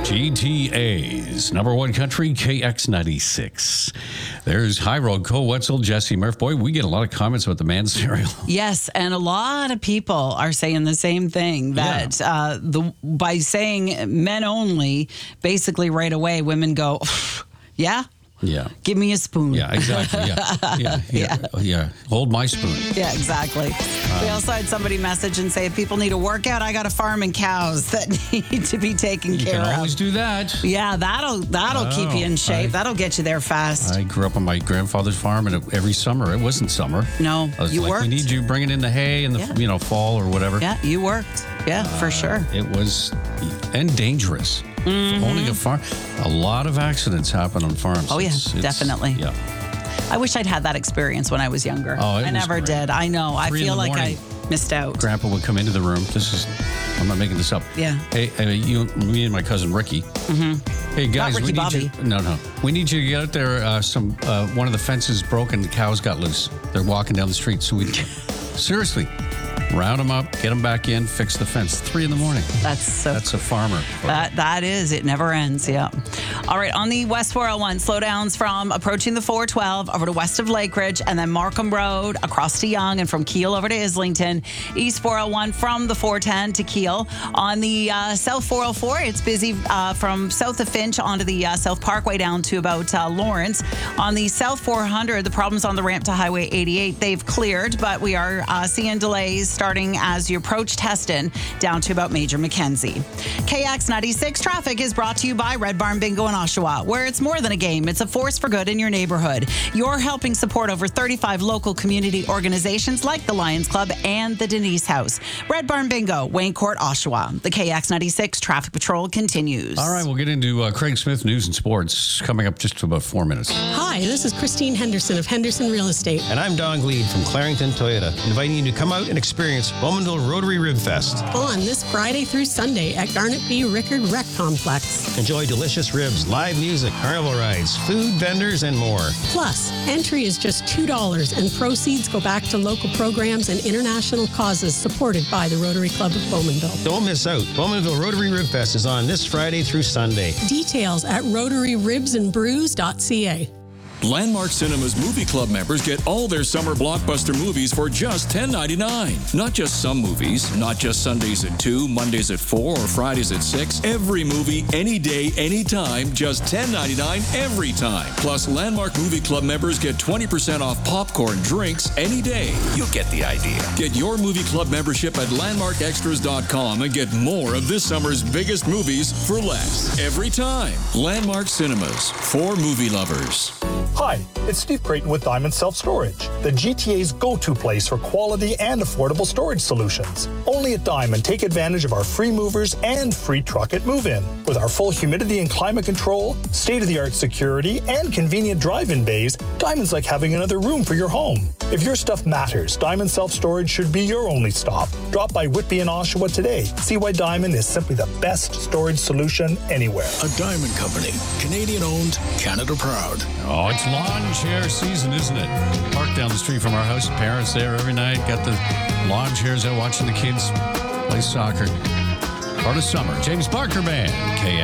GTA's number one country, KX96. There's High Road, Cole Wetzel, Jesse Murph. Boy, we get a lot of comments about the man cereal. Yes, and a lot of people are saying the same thing, that by saying men only, basically right away, women go, yeah? Yeah. Give me a spoon. Yeah, exactly. Yeah. Hold my spoon. Yeah, exactly. We also had somebody message and say, if people need a workout, I got a farm and cows that need to be taken care of. You can always do that. Yeah, that'll keep you in shape. That'll get you there fast. I grew up on my grandfather's farm, and every summer, it wasn't summer. No, I was you like, worked. we need you bringing in the hay in the fall or whatever. Yeah, you worked. Yeah, for sure. It was, and dangerous. Owning a farm, a lot of accidents happen on farms. Oh, yeah, definitely. Yeah. I wish I'd had that experime when I was younger. Oh, I never great. did. I know. I 3 feel in the like morning, I missed out. Grandpa would come into the room. I'm not making this up. Yeah. Hey, me and my cousin Ricky. Hey guys, Not Ricky Bobby. No. We need you to get out there. One of the fences broken. The cows got loose. They're walking down the street. So we seriously round them up, get them back in, fix the fence. 3 in the morning. That's a farmer. That is. It never ends. Yeah. All right. On the West 401, slowdowns from approaching the 412 over to west of Lake Ridge, and then Markham Road across to Young, and from Kiel over to Islington. East 401 from the 410 to Kiel. On the South 404, it's busy from south of Finch onto the South Parkway down to about Lawrence. On the South 400, the problems on the ramp to Highway 88, they've cleared, but we are seeing delays starting as you approach Teston down to about Major Mackenzie. KX96 traffic is brought to you by Red Barn Bingo in Oshawa, where it's more than a game, it's a force for good in your neighborhood. You're helping support over 35 local community organizations like the Lions Club and the Denise House. Red Barn Bingo, Wayne Court, Oshawa. The KX96 traffic patrol continues. All right, we'll get into Craig Smith News and Sports coming up just about 4 minutes. Hi, this is Christine Henderson of Henderson Real Estate. And I'm Don Gleed from Clarington Toyota, inviting you to come out and experience Bowmanville Rotary Rib Fest. On this Friday through Sunday at Garnet B. Rickard Rec Complex. Enjoy delicious ribs, live music, carnival rides, food, vendors, and more. Plus, entry is just $2 and proceeds go back to local programs and international causes supported by the Rotary Club of Bowmanville. Don't miss out. Bowmanville Rotary Rib Fest is on this Friday through Sunday. Details at rotaryribsandbrews.ca. Landmark Cinema's Movie Club members get all their summer blockbuster movies for just $10.99. Not just some movies, not just Sundays at 2, Mondays at 4, or Fridays at 6. Every movie, any day, anytime, just $10.99 every time. Plus, Landmark Movie Club members get 20% off popcorn, drinks, any day. You get the idea. Get your Movie Club membership at landmarkextras.com and get more of this summer's biggest movies for less. Every time. Landmark Cinemas, for movie lovers. Hi, it's Steve Creighton with Diamond Self Storage, the GTA's go-to place for quality and affordable storage solutions. Only at Diamond, take advantage of our free movers and free truck at move-in. With our full humidity and climate control, state-of-the-art security, and convenient drive-in bays, Diamond's like having another room for your home. If your stuff matters, Diamond Self Storage should be your only stop. Drop by Whitby and Oshawa today. See why Diamond is simply the best storage solution anywhere. A Diamond Company, Canadian-owned, Canada proud. Oh, it's lawn chair season, isn't it? Park down the street from our house. Parents there every night. Got the lawn chairs out watching the kids play soccer. Part of summer. James Barker Band, KX.